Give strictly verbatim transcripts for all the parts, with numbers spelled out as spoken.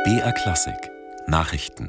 B R Klassik Nachrichten.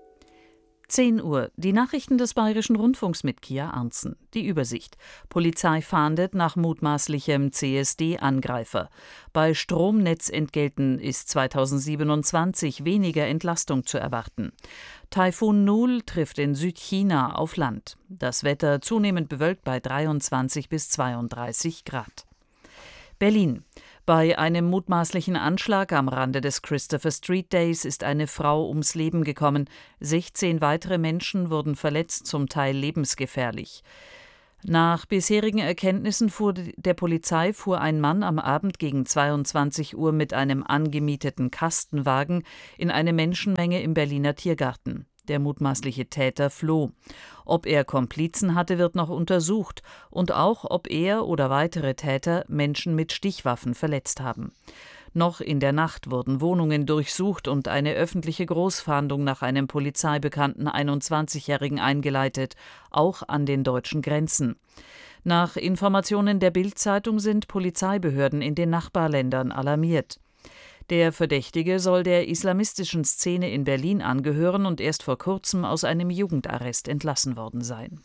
zehn Uhr. Die Nachrichten des Bayerischen Rundfunks mit Kia Arntzen. Die Übersicht. Polizei fahndet nach mutmaßlichem C S D-Angreifer. Bei Stromnetzentgelten ist zweitausendsiebenundzwanzig weniger Entlastung zu erwarten. Taifun Nul trifft in Südchina auf Land. Das Wetter zunehmend bewölkt bei dreiundzwanzig bis zweiunddreißig Grad. Berlin. Bei einem mutmaßlichen Anschlag am Rande des Christopher Street Days ist eine Frau ums Leben gekommen. sechzehn weitere Menschen wurden verletzt, zum Teil lebensgefährlich. Nach bisherigen Erkenntnissen fuhr der Polizei fuhr ein Mann am Abend gegen zweiundzwanzig Uhr mit einem angemieteten Kastenwagen in eine Menschenmenge im Berliner Tiergarten. Der mutmaßliche Täter floh. Ob er Komplizen hatte, wird noch untersucht, und auch, ob er oder weitere Täter Menschen mit Stichwaffen verletzt haben. Noch in der Nacht wurden Wohnungen durchsucht und eine öffentliche Großfahndung nach einem polizeibekannten einundzwanzigjährigen eingeleitet, auch an den deutschen Grenzen. Nach Informationen der Bild-Zeitung sind Polizeibehörden in den Nachbarländern alarmiert. Der Verdächtige soll der islamistischen Szene in Berlin angehören und erst vor kurzem aus einem Jugendarrest entlassen worden sein.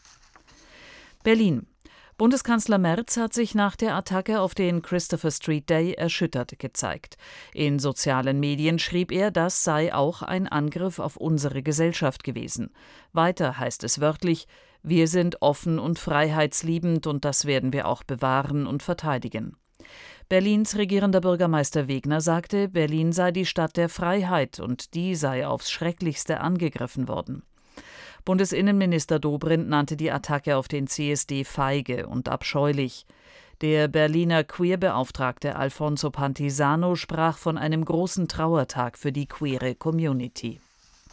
Berlin. Bundeskanzler Merz hat sich nach der Attacke auf den Christopher Street Day erschüttert gezeigt. In sozialen Medien schrieb er, das sei auch ein Angriff auf unsere Gesellschaft gewesen. Weiter heißt es wörtlich: Wir sind offen und freiheitsliebend, und das werden wir auch bewahren und verteidigen. Berlins regierender Bürgermeister Wegner sagte, Berlin sei die Stadt der Freiheit und die sei aufs Schrecklichste angegriffen worden. Bundesinnenminister Dobrindt nannte die Attacke auf den C S D feige und abscheulich. Der Berliner Queerbeauftragte Alfonso Pantisano sprach von einem großen Trauertag für die queere Community.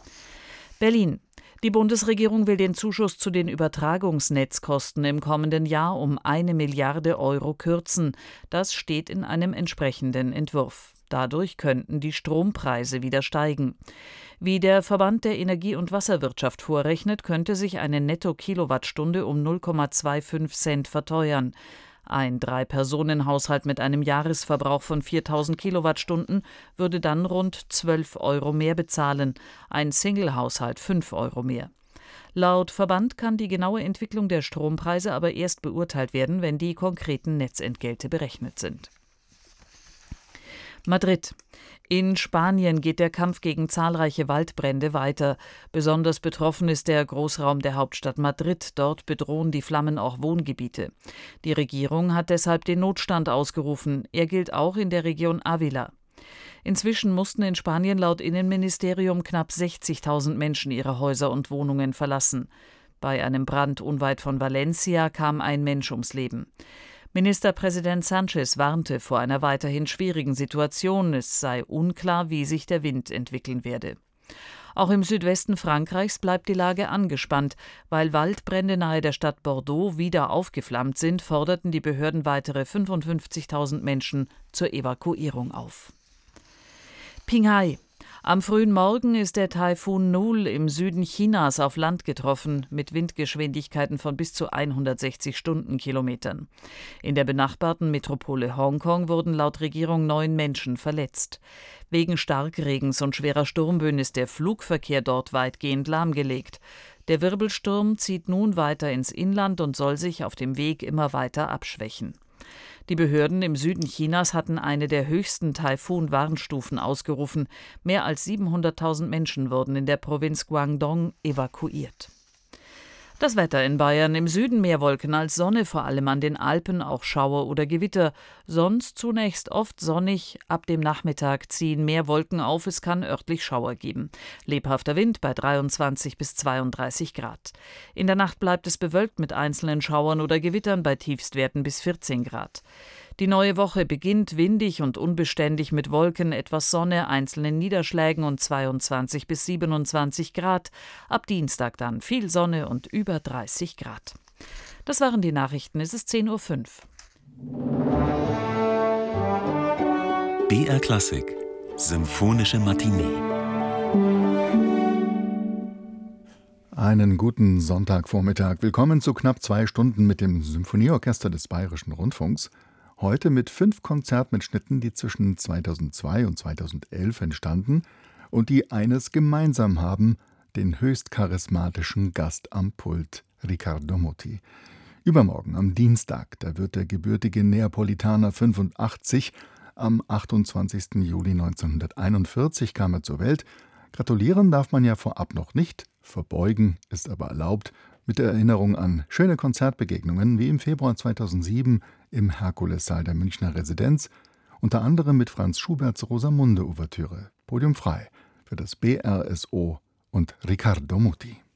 Berlin. Die Bundesregierung will den Zuschuss zu den Übertragungsnetzkosten im kommenden Jahr um eine Milliarde Euro kürzen. Das steht in einem entsprechenden Entwurf. Dadurch könnten die Strompreise wieder steigen. Wie der Verband der Energie- und Wasserwirtschaft vorrechnet, könnte sich eine Netto-Kilowattstunde um null Komma fünfundzwanzig Cent verteuern. Ein Drei-Personen-Haushalt mit einem Jahresverbrauch von viertausend Kilowattstunden würde dann rund zwölf Euro mehr bezahlen, ein Single-Haushalt fünf Euro mehr. Laut Verband kann die genaue Entwicklung der Strompreise aber erst beurteilt werden, wenn die konkreten Netzentgelte berechnet sind. Madrid. In Spanien geht der Kampf gegen zahlreiche Waldbrände weiter. Besonders betroffen ist der Großraum der Hauptstadt Madrid. Dort bedrohen die Flammen auch Wohngebiete. Die Regierung hat deshalb den Notstand ausgerufen. Er gilt auch in der Region Ávila. Inzwischen mussten in Spanien laut Innenministerium knapp sechzigtausend Menschen ihre Häuser und Wohnungen verlassen. Bei einem Brand unweit von Valencia kam ein Mensch ums Leben. Ministerpräsident Sánchez warnte vor einer weiterhin schwierigen Situation. Es sei unklar, wie sich der Wind entwickeln werde. Auch im Südwesten Frankreichs bleibt die Lage angespannt. Weil Waldbrände nahe der Stadt Bordeaux wieder aufgeflammt sind, forderten die Behörden weitere fünfundfünfzigtausend Menschen zur Evakuierung auf. Qinghai. Am frühen Morgen ist der Taifun Nul im Süden Chinas auf Land getroffen, mit Windgeschwindigkeiten von bis zu hundertsechzig Stundenkilometern. In der benachbarten Metropole Hongkong wurden laut Regierung neun Menschen verletzt. Wegen Starkregens und schwerer Sturmböen ist der Flugverkehr dort weitgehend lahmgelegt. Der Wirbelsturm zieht nun weiter ins Inland und soll sich auf dem Weg immer weiter abschwächen. Die Behörden im Süden Chinas hatten eine der höchsten Taifun-Warnstufen ausgerufen. Mehr als siebenhunderttausend Menschen wurden in der Provinz Guangdong evakuiert. Das Wetter in Bayern: im Süden mehr Wolken als Sonne, vor allem an den Alpen auch Schauer oder Gewitter. Sonst zunächst oft sonnig, ab dem Nachmittag ziehen mehr Wolken auf, es kann örtlich Schauer geben. Lebhafter Wind bei dreiundzwanzig bis zweiunddreißig Grad. In der Nacht bleibt es bewölkt mit einzelnen Schauern oder Gewittern bei Tiefstwerten bis vierzehn Grad. Die neue Woche beginnt windig und unbeständig mit Wolken, etwas Sonne, einzelnen Niederschlägen und zweiundzwanzig bis siebenundzwanzig Grad. Ab Dienstag dann viel Sonne und über dreißig Grad. Das waren die Nachrichten. Es ist zehn Uhr fünf. B R Klassik Symphonische Matinee. Einen guten Sonntagvormittag. Willkommen zu knapp zwei Stunden mit dem Symphonieorchester des Bayerischen Rundfunks. Heute mit fünf Konzertmitschnitten, die zwischen zweitausendzwei und zweitausendelf entstanden und die eines gemeinsam haben, den höchst charismatischen Gast am Pult, Riccardo Muti. Übermorgen, am Dienstag, da wird der gebürtige Neapolitaner fünfundachtzig. Am achtundzwanzigsten Juli neunzehnhunderteinundvierzig kam er zur Welt. Gratulieren darf man ja vorab noch nicht, verbeugen ist aber erlaubt, mit der Erinnerung an schöne Konzertbegegnungen wie im Februar zweitausendsieben im Herkulessaal der Münchner Residenz, unter anderem mit Franz Schuberts Rosamunde-Ouvertüre, podiumfrei für das B R S O und Riccardo Muti.